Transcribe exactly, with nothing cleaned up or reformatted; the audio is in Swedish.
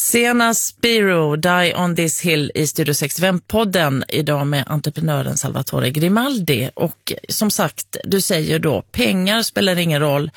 Sena Spiro, Die on this hill i Studio sextiofem-podden idag med entreprenören Salvatore Grimaldi. Och som sagt, du säger då, pengar spelar ingen roll.